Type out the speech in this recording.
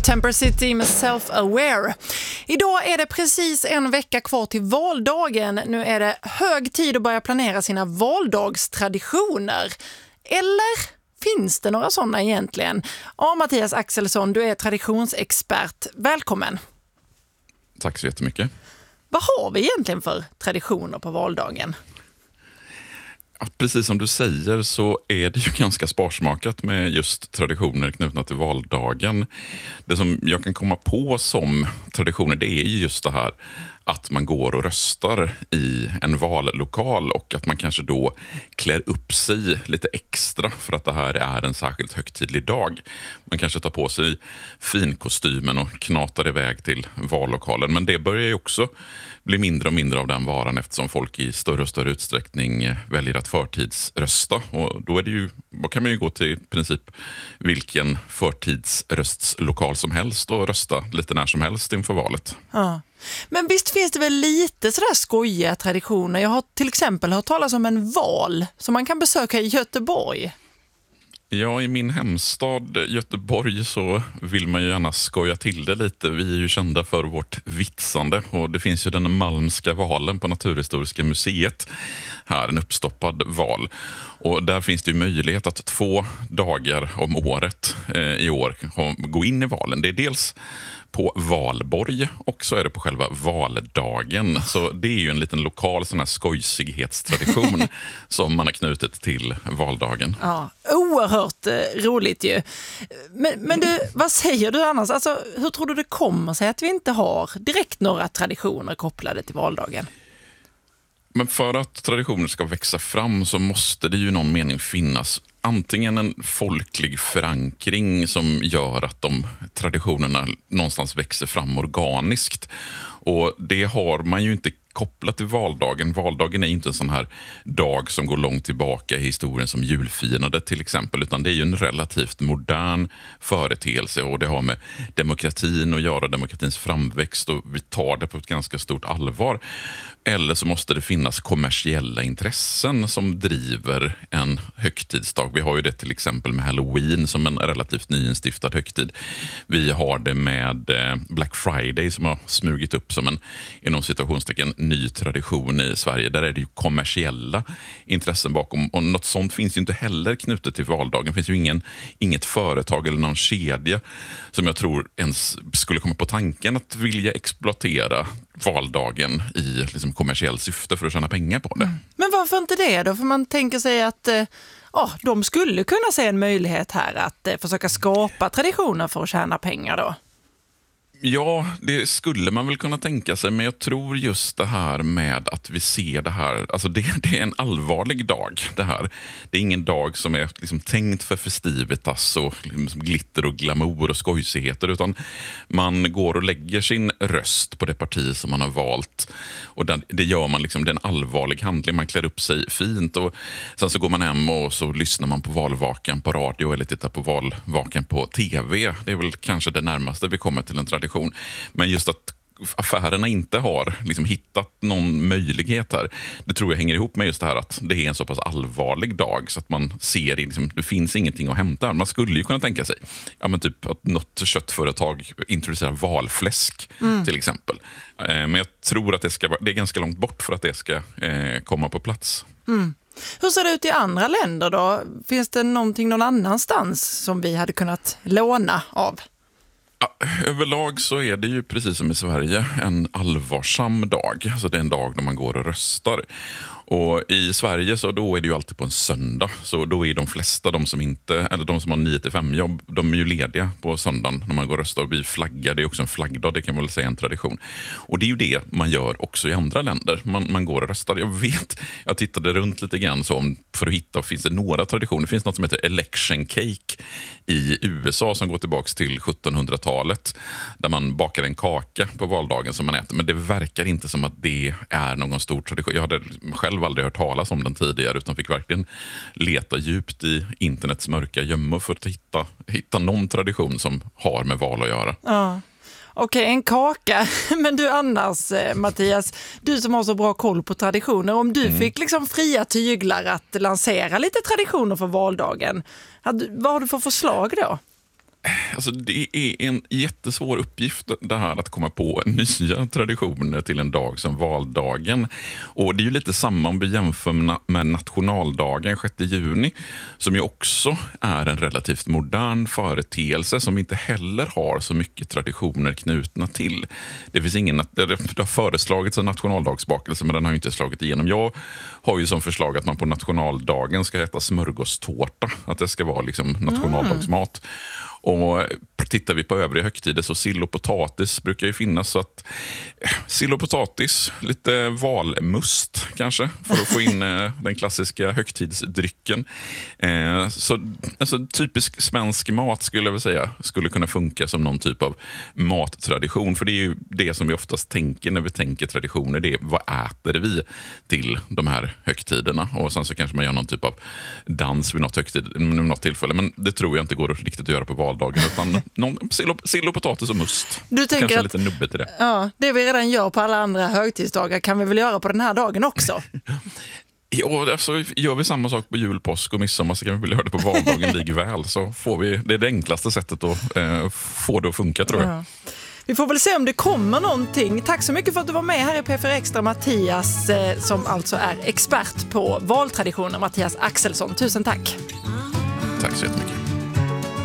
Temper City med Self-Aware. Idag är det precis en vecka kvar till valdagen. Nu är det hög tid att börja planera sina valdagstraditioner. Eller finns det några sådana egentligen? Ja, Mattias Axelsson, du är traditionsexpert. Välkommen. Tack så jättemycket. Vad har vi egentligen för traditioner på valdagen? Ja, precis som du säger så är det ju ganska sparsmakat med just traditioner knutna till valdagen. Det som jag kan komma på som traditioner, det är ju just det här att man går och röstar i en vallokal och att man kanske då klär upp sig lite extra för att det här är en särskilt högtidlig dag. Man kanske tar på sig finkostymen och knatar iväg till vallokalen, men det börjar ju också bli mindre och mindre av den varan eftersom folk i större och större utsträckning väljer att förtidsrösta. Och då kan man ju gå till i princip vilken förtidsröstslokal som helst och rösta lite när som helst inför valet. Ja. Men visst finns det väl lite sådär skojiga traditioner. Jag har till exempel hört talas om en val som man kan besöka i Göteborg. Ja, i min hemstad Göteborg så vill man ju gärna skoja till det lite. Vi är ju kända för vårt vitsande och det finns ju den Malmska valen på Naturhistoriska museet. Här, en uppstoppad val. Och där finns det ju möjlighet att 2 dagar om året i år gå in i valen. Det är dels på valborg och så är det på själva valdagen. Så det är ju en liten lokal sån här skojsighetstradition som man har knutit till valdagen. Ja, oerhört roligt ju. Men du, vad säger du annars? Alltså, hur tror du det kommer sig att vi inte har direkt några traditioner kopplade till valdagen? Men för att traditioner ska växa fram så måste det ju i någon mening finnas antingen en folklig förankring som gör att de traditionerna någonstans växer fram organiskt. Och det har man ju inte kopplat till valdagen. Valdagen är inte en sån här dag som går långt tillbaka i historien som julfirandet till exempel, utan det är ju en relativt modern företeelse och det har med demokratin att göra, demokratins framväxt, och vi tar det på ett ganska stort allvar. Eller så måste det finnas kommersiella intressen som driver en högtidsdag. Vi har ju det till exempel med Halloween som en relativt nyinstiftad högtid. Vi har det med Black Friday som har smugit upp som en, inom situationstecken, ny tradition i Sverige. Där är det ju kommersiella intressen bakom. Och något sånt finns ju inte heller knutet till valdagen. Det finns ju inget företag eller någon kedja som jag tror ens skulle komma på tanken att vilja exploatera valdagen i liksom kommersiell syfte för att tjäna pengar på det. Men varför inte det då? För man tänker sig att de skulle kunna se en möjlighet här att försöka skapa traditioner för att tjäna pengar då. Ja, det skulle man väl kunna tänka sig, men jag tror just det här med att vi ser det här, alltså det är en allvarlig dag det här. Det är ingen dag som är liksom tänkt för festivitas och liksom glitter och glamour och skojsigheter, utan man går och lägger sin röst på det parti som man har valt, och det gör man liksom, det är en allvarlig handling. Man klär upp sig fint och sen så går man hem och så lyssnar man på valvakan på radio eller tittar på valvakan på tv. Det är väl kanske det närmaste vi kommer till en tradition. Men just att affärerna inte har liksom hittat någon möjlighet här, det tror jag hänger ihop med just det här att det är en så pass allvarlig dag så att man ser liksom, det finns ingenting att hämta. Man skulle ju kunna tänka sig typ att något köttföretag introducerar valfläsk till exempel. Men jag tror att det är ganska långt bort för att det ska komma på plats. Hur ser det ut i andra länder då? Finns det någonting någon annanstans som vi hade kunnat låna av? Ja, överlag så är det ju precis som i Sverige en allvarsam dag. Alltså det är en dag när man går och röstar. Och i Sverige så då är det ju alltid på en söndag. Så då är de flesta, de som har 9-5 jobb, de är ju lediga på söndagen när man går och röstar och blir flaggade. Det är också en flaggdag, det kan man väl säga en tradition. Och det är ju det man gör också i andra länder. Man går och röstar. Jag tittade runt lite grann för att hitta, finns det några traditioner. Det finns något som heter election cake i USA som går tillbaka till 1700-talet. Där man bakar en kaka på valdagen som man äter. Men det verkar inte som att det är någon stor tradition. Jag hade själv aldrig hört talas om den tidigare utan fick verkligen leta djupt i internets mörka gömmor för att hitta någon tradition som har med val att göra. Ja. Okej, en kaka. Men du annars, Mattias, du som har så bra koll på traditioner, om du fick liksom fria tyglar att lansera lite traditioner för valdagen, vad har du för förslag då? Alltså det är en jättesvår uppgift det här att komma på nya traditioner till en dag som valdagen. Och det är ju lite samma om vi jämför med nationaldagen 6 juni, som ju också är en relativt modern företeelse som inte heller har så mycket traditioner knutna till. Det finns det har föreslagits en nationaldagsbakelse, men den har ju inte slagit igenom. Jag har ju som förslag att man på nationaldagen ska äta smörgåstårta, att det ska vara liksom nationaldagsmat. Och tittar vi på övriga högtider så sill och potatis brukar ju finnas, så att sill och potatis, lite valmust kanske för att få in den klassiska högtidsdrycken. Så alltså, typisk svensk mat skulle jag vilja säga skulle kunna funka som någon typ av mattradition, för det är ju det som vi oftast tänker när vi tänker traditioner, det är vad äter vi till de här högtiderna, och sen så kanske man gör någon typ av dans vid något tillfälle, men det tror jag inte går riktigt att göra på valdagen, utan sill och potatis och must. Du tänker kanske att, lite nubbet i det. Ja, det vi redan gör på alla andra högtidsdagar kan vi väl göra på den här dagen också? Ja, alltså, gör vi samma sak på jul, påsk och midsommar så kan vi väl göra det på valdagen likväl, så får vi, det är det enklaste sättet att få det att funka, tror jag. Ja. Vi får väl se om det kommer någonting. Tack så mycket för att du var med här i P4 Extra, Mattias, som alltså är expert på valtraditioner, Mattias Axelsson. Tusen tack. Tack så jättemycket.